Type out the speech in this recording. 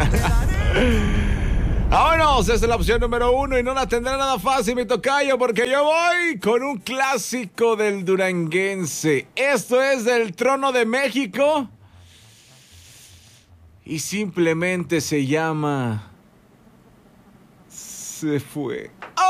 Vámonos, esta es la opción número 1 y no la tendrá nada fácil, mi tocayo, porque yo voy con un clásico del duranguense. Esto es del Trono de México y simplemente se llama Se fue.